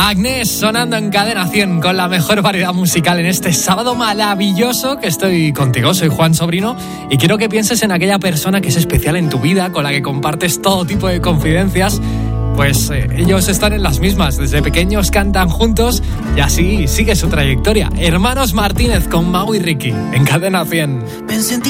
Agnés sonando en Cadena 100 con la mejor variedad musical en este sábado maravilloso que estoy contigo. Soy Juan Sobrino y quiero que pienses en aquella persona que es especial en tu vida, con la que compartes todo tipo de confidencias. Pues ellos están en las mismas, desde pequeños cantan juntos y así sigue su trayectoria. Hermanos Martínez con Mau y Ricky en Cadena 100.